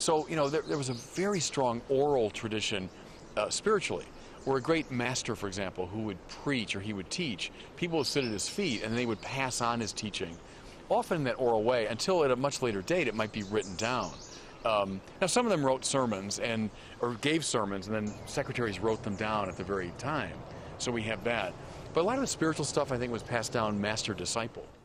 So, there was a very strong oral tradition spiritually, where a great master, for example, who would preach or he would teach, people would sit at his feet and they would pass on his teaching, often in that oral way, until at a much later date it might be written down. Now, some of them wrote sermons or gave sermons, and then secretaries wrote them down at the very time. So we have that. But a lot of the spiritual stuff, I think, was passed down master-disciple.